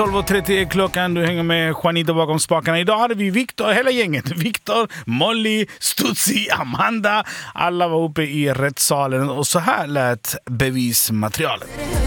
12.30 är klockan, du hänger med Juanita bakom spakarna. Idag hade vi Victor, hela gänget. Victor, Molly, Stutzi, Amanda. Alla var uppe i rättssalen och så här lät bevismaterialet.